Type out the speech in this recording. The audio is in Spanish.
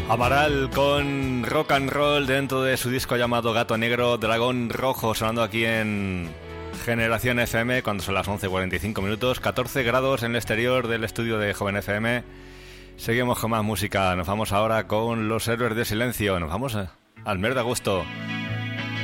Amaral con rock and roll dentro de su disco llamado Gato Negro, Dragón Rojo, sonando aquí en Generación FM cuando son las 11:45 minutos, 14 grados en el exterior del estudio de Joven FM. Seguimos con más música, nos vamos ahora con Los Héroes de Silencio, nos vamos al mes de agosto.